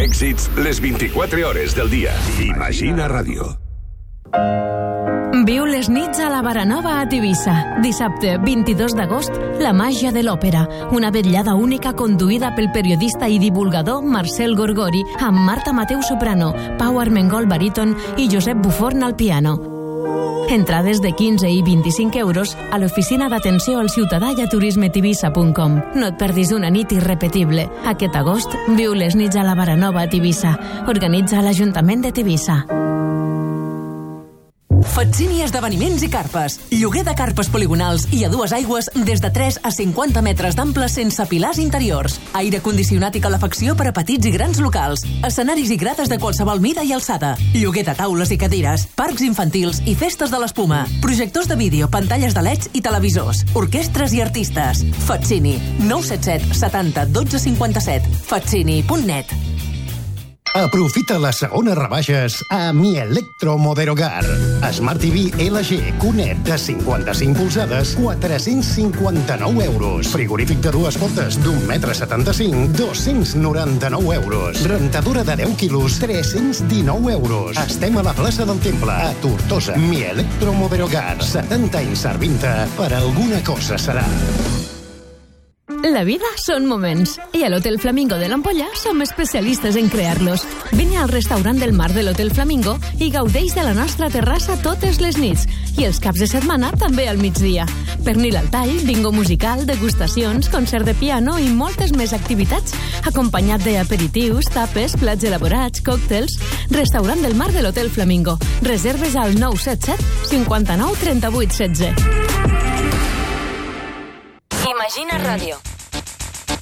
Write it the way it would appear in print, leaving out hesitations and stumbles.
Èxits les 24 hores del dia. Imagina Ràdio. Viu les nits a la Baranova a Tivissa. Dissabte, 22 d'agost, La màgia de l'òpera. Una vetllada única conduïda pel periodista i divulgador Marcel Gorgori, amb Marta Mateu soprano, Pau Armengol baríton i Josep Buforn al piano. Entrades de 15 i 25 euros a l'oficina d'atenció al ciutadà i a turismetivissa.com. No et perdis una nit irrepetible. Aquest agost, viu les nits a la Baranova a Tivissa. Organitza l'Ajuntament de Tivissa. Fazzini Esdeveniments i Carpes. Lloguer de carpes poligonals i a dues aigües des de 3 a 50 metres d'ample sense pilars interiors. Aire condicionat i calefacció per a petits i grans locals. Escenaris i grades de qualsevol mida i alçada. Lloguer de taules i cadires. Parcs infantils i festes de l'espuma. Projectors de vídeo, pantalles de LEDs i televisors. Orquestres i artistes. Fazzini. 977 70 12 57. Fazzini.net. Aprofita les segones rebaixes a Mi Electro Moderogar. Smart TV LG QNET de 55 polzades, 459 euros. Frigorífic de dues portes d'1,75 m, 299 euros. Rentadora de 10 quilos, 319 euros. Estem a la plaça del Temple, a Tortosa. Mi Electro Moderogar. 70 anys servint-te, per alguna cosa serà. La vida són moments, i a l'Hotel Flamingo de l'Ampolla som especialistes en crear-los. Vine al restaurant del mar de l'Hotel Flamingo i gaudeix de la nostra terrassa totes les nits, i els caps de setmana també al migdia. Pernil al tall, bingo musical, degustacions, concert de piano i moltes més activitats, acompanyat d'aperitius, tapes, plats elaborats, còctels. Restaurant del mar de l'Hotel Flamingo. Reserves al 977 59 38 16. Imagina Ràdio.